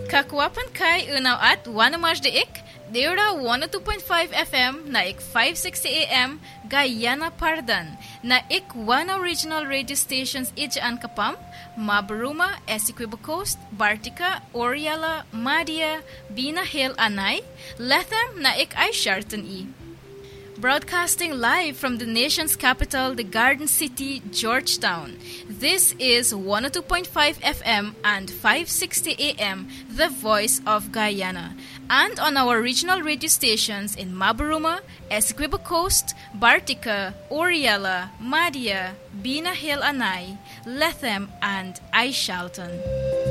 Kakwapan kai unaw at wanamaj deik, Deura 102.5 FM na ik 560 AM Guyana Pardan na ik one original radio stations ijaan kapam Mabaruma, Essequibo Coast, Bartica, Oriala, Madia, Bina Hill Anay, Letham na ik ay Sharton E. Broadcasting live from the nation's capital, the Garden City, Georgetown. This is 102.5 FM and 560 AM, the voice of Guyana. And on our regional radio stations in Mabaruma, Essequibo Coast, Bartica, Oriala, Madia, Bina Hill Anay, Lethem, and Aishalton.